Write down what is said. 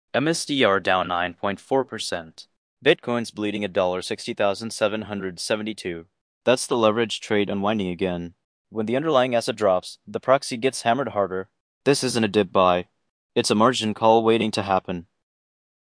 MSDR down 9.4%. Bitcoin's bleeding at $60,772. That's the leverage trade unwinding again. When the underlying asset drops, the proxy gets hammered harder. This isn't a dip buy. It's a margin call waiting to happen.